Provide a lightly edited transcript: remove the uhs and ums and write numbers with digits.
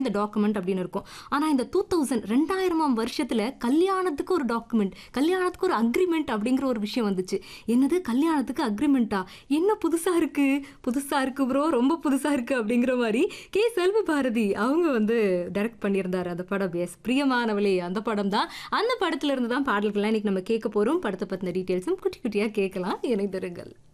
இந்த டாக்குமெண்ட் அப்படின்னு இருக்கும். ஆனா இந்த 2000ஆம் வருஷத்துல கல்யாணத்துக்கு ஒரு டாக்குமெண்ட், கல்யாணத்துக்கு ஒரு அக்ரிமெண்ட் அப்படிங்கிற ஒரு விஷயம் வந்துச்சு. என்னது கல்யாணத்துக்கு அக்ரிமெண்ட்டா? என்ன புதுசா இருக்கு? புதுசா இருக்கு ப்ரோ. ரொம்ப புதுசா இருக்கு அப்படிங்கிற மாரி செல்வபாரதி அவங்க வந்து டைரக்ட் பண்ணியிருந்தாரு அந்த படம். எஸ் பிரியமானவளே அந்த படம் தான். அந்த படத்துல இருந்து தான் பாடல்கள்லாம் இன்னைக்கு நம்ம கேட்க போறோம். படத்த பத்தின டீட்டெயில்ஸும் குட்டி குட்டியா கேட்கலாம். இணைந்திருங்கள்.